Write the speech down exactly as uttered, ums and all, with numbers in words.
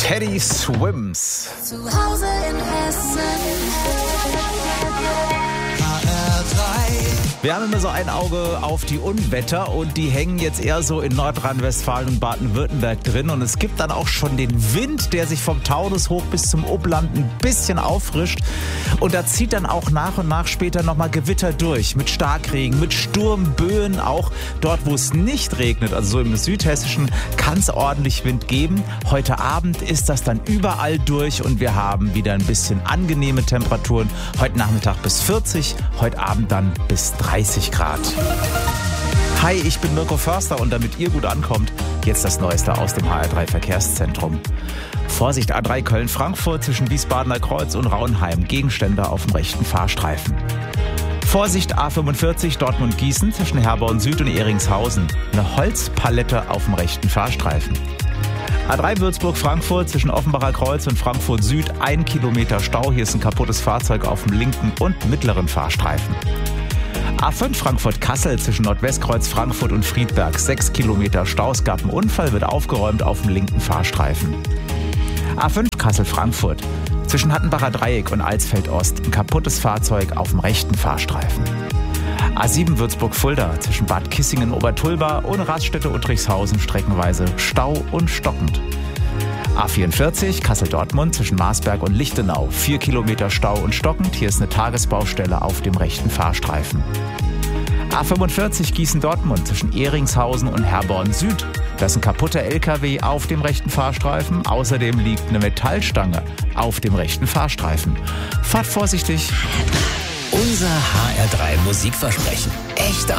Teddy Swims. Zu Hause in Hessen. Wir haben immer so ein Auge auf die Unwetter und die hängen jetzt eher so in Nordrhein-Westfalen und Baden-Württemberg drin. Und es gibt dann auch schon den Wind, der sich vom Taunus hoch bis zum Upland ein bisschen auffrischt. Und da zieht dann auch nach und nach später nochmal Gewitter durch. Mit Starkregen, mit Sturmböen. Auch dort, wo es nicht regnet, also so im Südhessischen, kann es ordentlich Wind geben. Heute Abend ist das dann überall durch und wir haben wieder ein bisschen angenehme Temperaturen. Heute Nachmittag bis vierzig, heute Abend dann bis dreißig Grad. Hi, ich bin Mirko Förster und damit ihr gut ankommt, jetzt das Neueste aus dem H R drei Verkehrszentrum. Vorsicht, A drei Köln-Frankfurt zwischen Wiesbadener Kreuz und Rauenheim, Gegenstände auf dem rechten Fahrstreifen. Vorsicht, A fünfundvierzig Dortmund-Gießen zwischen Herborn Süd und Ehringshausen, eine Holzpalette auf dem rechten Fahrstreifen. A drei Würzburg-Frankfurt zwischen Offenbacher Kreuz und Frankfurt Süd, ein Kilometer Stau, hier ist ein kaputtes Fahrzeug auf dem linken und mittleren Fahrstreifen. A fünf Frankfurt-Kassel zwischen Nordwestkreuz Frankfurt und Friedberg, sechs Kilometer Stau, es gab einen Unfall, wird aufgeräumt auf dem linken Fahrstreifen. A fünf Kassel-Frankfurt zwischen Hattenbacher Dreieck und Alsfeld-Ost, ein kaputtes Fahrzeug auf dem rechten Fahrstreifen. A sieben Würzburg-Fulda zwischen Bad Kissingen-Obertulba und Raststätte-Uttrichshausen streckenweise Stau und stockend. A vierundvierzig Kassel-Dortmund zwischen Marsberg und Lichtenau, vier Kilometer Stau und stockend, hier ist eine Tagesbaustelle auf dem rechten Fahrstreifen. A fünfundvierzig Gießen-Dortmund zwischen Ehringshausen und Herborn Süd, da ist ein kaputter L K W auf dem rechten Fahrstreifen, außerdem liegt eine Metallstange auf dem rechten Fahrstreifen. Fahrt vorsichtig. Unser H R drei Musikversprechen. Echter